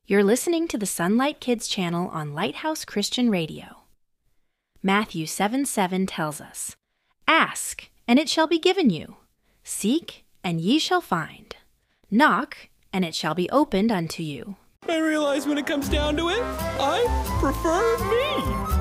You're listening to the Sunlight Kids channel on Lighthouse Christian Radio. Matthew 7:7 tells us, "Ask, and it shall be given you. Seek, and ye shall find. Knock, and it shall be opened unto you." I realize when it comes down to it, I prefer me.